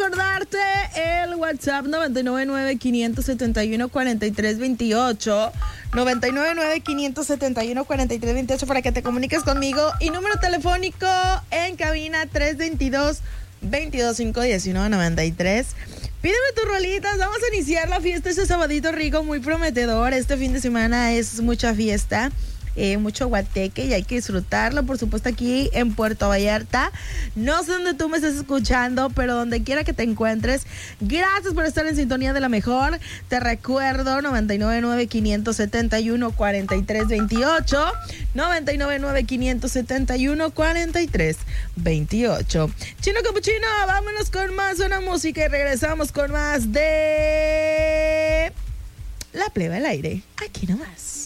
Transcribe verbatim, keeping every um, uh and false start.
recordarte el WhatsApp noventa y nueve nueve, quinientos setenta y uno, cuarenta y tres veintiocho. noventa y nueve nueve, quinientos setenta y uno, cuarenta y tres veintiocho para que te comuniques conmigo. Y número telefónico en cabina tres veintidós, veintidós cinco diecinueve noventa y tres. Pídeme tus rolitas, vamos a iniciar la fiesta este sabadito rico, muy prometedor. Este fin de semana es mucha fiesta. Eh, mucho guateque y hay que disfrutarlo, por supuesto, aquí en Puerto Vallarta. No sé dónde tú me estás escuchando, pero donde quiera que te encuentres, gracias por estar en sintonía de la mejor. Te recuerdo noventa y nueve nueve, quinientos setenta y uno, cuarenta y tres veintiocho, noventa y nueve nueve, quinientos setenta y uno, cuarenta y tres veintiocho. Chino Capuchino, vámonos con más una música y regresamos con más de La Plebe al Aire, aquí nomás.